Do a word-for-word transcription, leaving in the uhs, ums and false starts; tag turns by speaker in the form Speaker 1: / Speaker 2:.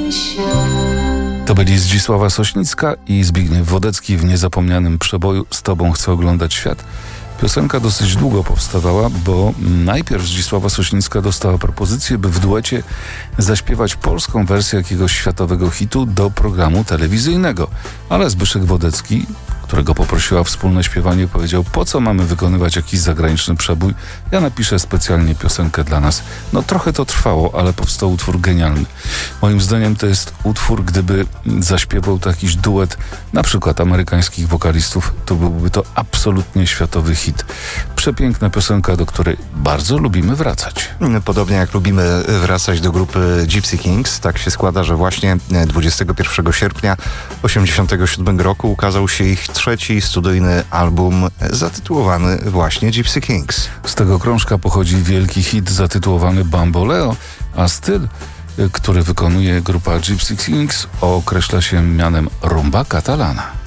Speaker 1: To byli Zdzisława Sośnicka i Zbigniew Wodecki w niezapomnianym przeboju Z tobą chcę oglądać świat. Piosenka dosyć długo powstawała, bo najpierw Zdzisława Sośnicka dostała propozycję, by w duecie zaśpiewać polską wersję jakiegoś światowego hitu do programu telewizyjnego. Ale Zbyszek Wodecki, którego poprosiła o wspólne śpiewanie, powiedział: po co mamy wykonywać jakiś zagraniczny przebój? Ja napiszę specjalnie piosenkę dla nas. No trochę to trwało, ale powstał utwór genialny. Moim zdaniem to jest utwór, gdyby zaśpiewał to jakiś duet, na przykład amerykańskich wokalistów, to byłby to absolutnie światowy hit. Przepiękna piosenka, do której bardzo lubimy wracać.
Speaker 2: Podobnie jak lubimy wracać do grupy Gypsy Kings, tak się składa, że właśnie dwudziestego pierwszego sierpnia osiemdziesiątego siódmego roku ukazał się ich trzeci studyjny album zatytułowany właśnie Gypsy Kings.
Speaker 1: Z tego krążka pochodzi wielki hit zatytułowany Bamboleo, a styl, który wykonuje grupa Gypsy Kings, określa się mianem rumba catalana.